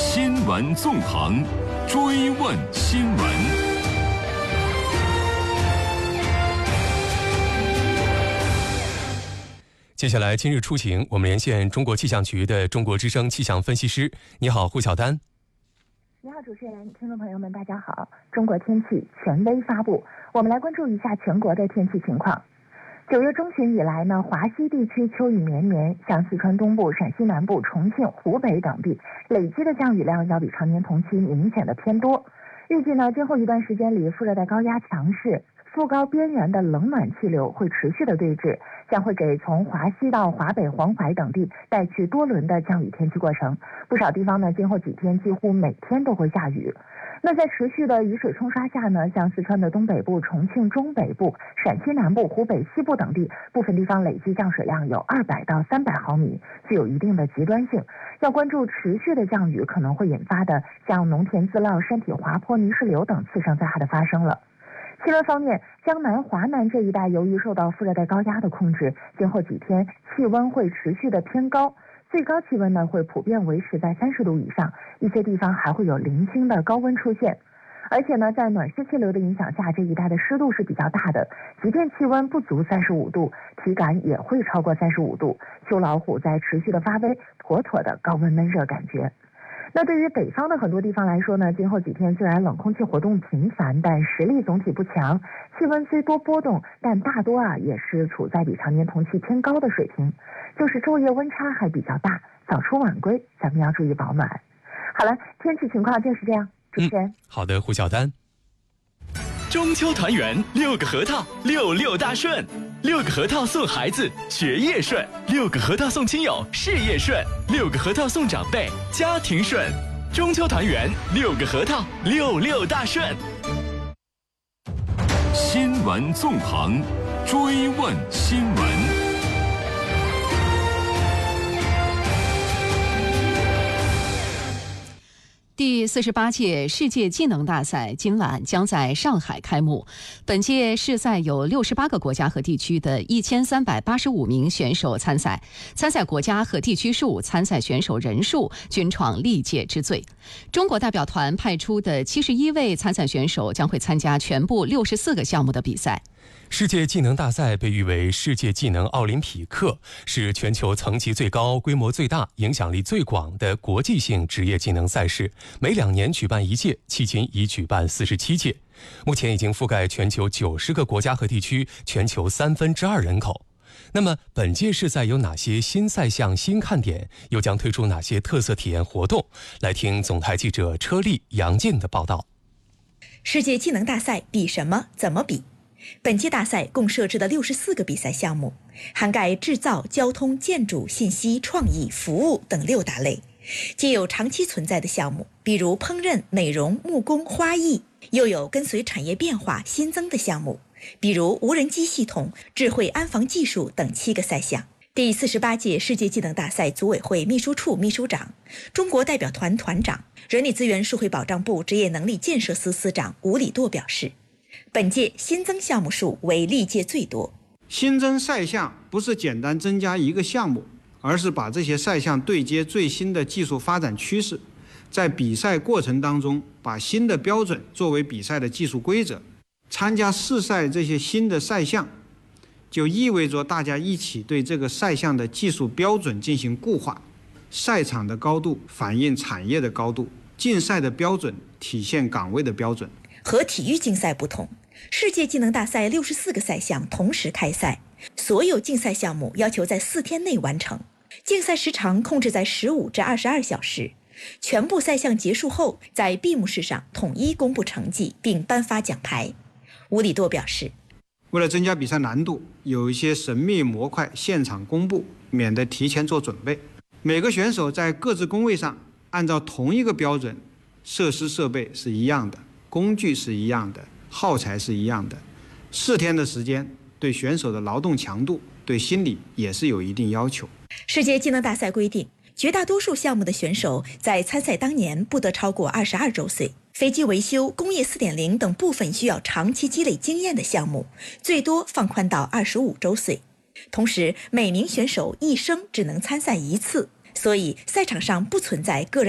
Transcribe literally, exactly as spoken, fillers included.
新闻纵横，追问新闻。 接下来今日出行，我们连线中国气象局的中国之声气象分析师。你好，胡晓丹。 你好，主持人，听众朋友们，大家好。中国天气权威发布，我们来关注一下全国的天气情况。九月中旬以来呢，华西地区秋雨绵绵，像四川东部、陕西南部、重庆、湖北等地累积的降雨量要比常年同期明显的偏多。预计呢，今后一段时间里，副热带高压强势，副高边缘的冷暖气流会持续的对峙，将会给从华西到华北、黄淮等地带去多轮的降雨天气过程。不少地方呢，今后几天几乎每天都会下雨。那在持续的雨水冲刷下呢，像四川的东北部、重庆中北部、陕西南部、湖北西部等地，部分地方累计降水量有二百到三百毫米，具有一定的极端性。要关注持续的降雨可能会引发的像农田自涝、山体滑坡、泥石流等次生灾害的发生了。气温方面，江南、华南这一带由于受到副热带高压的控制，今后几天气温会持续的偏高，最高气温呢会普遍维持在三十度以上，一些地方还会有零星的高温出现。而且呢，在暖湿气流的影响下，这一带的湿度是比较大的，即便气温不足三十五度，体感也会超过三十五度。秋老虎在持续的发威，妥妥的高温闷热感觉。那对于北方的很多地方来说呢，今后几天虽然冷空气活动频繁，但实力总体不强，气温虽多波动，但大多啊也是处在比常年同期偏高的水平，就是昼夜温差还比较大，早出晚归咱们要注意保暖。好了，天气情况就是这样，主持人、嗯、 好的，胡晓丹。 中秋团圆，六个核桃，六六大顺。六个核桃送孩子，学业顺；六个核桃送亲友，事业顺；六个核桃送长辈，家庭顺。中秋团圆，六个核桃，六六大顺。 新闻纵横，追问新闻。 第四十八届世界技能大赛今晚将在上海开幕。本届世赛有六十八个国家和地区的一千三百八十五名选手参赛，参赛国家和地区数、参赛选手人数均创历届之最。中国代表团派出的七十一位参赛选手将会参加全部六十四个项目的比赛。 世界技能大赛被誉为世界技能奥林匹克，是全球层级最高、规模最大、影响力最广的国际性职业技能赛事，每两年举办一届，迄今已举办四十七届，目前已经覆盖全球九十个国家和地区，全球三分之二人口。那么本届世赛有哪些新赛项、新看点，又将推出哪些特色体验活动？来听总台记者车丽、杨静的报道。 世界技能大赛比什么？怎么比？本届大赛共设置的六十四个比赛项目，涵盖制造、交通、建筑、信息、创意、服务等六大类，既有长期存在的项目，比如烹饪、美容、木工、花艺，又有跟随产业变化新增的项目，比如无人机系统、智慧安防技术等七个赛项。第四十八届世界技能大赛组委会秘书处秘书长、中国代表团团长、人力资源社会保障部职业能力建设司司长吴礼舵表示，本届新增项目数为历届最多。 新增赛项不是简单增加一个项目，而是把这些赛项对接最新的技术发展趋势，在比赛过程当中把新的标准作为比赛的技术规则。参加试赛这些新的赛项，就意味着大家一起对这个赛项的技术标准进行固化。赛场的高度反映产业的高度，竞赛的标准体现岗位的标准。 和体育竞赛不同，世界技能大赛六十四个赛项同时开赛，所有竞赛项目要求在四天内完成，竞赛时长控制在十五至二十二小时。全部赛项结束后，在闭幕式上统一公布成绩并颁发奖牌。吴礼舵表示， 为了增加比赛难度，有一些神秘模块现场公布，免得提前做准备。每个选手在各自工位上按照同一个标准，设施设备是一样的，工具是一样的，耗材是一样的。四天的时间对选手的劳动强度、对心理也是有一定要求。 世界技能大赛规定，绝大多数项目的选手在参赛当年不得超过二十二周岁。飞机维修、工业 四点零 等部分需要长期积累经验的项目，最多放宽到二十五周岁。同时，每名选手一生只能参赛一次，所以赛场上不存在个人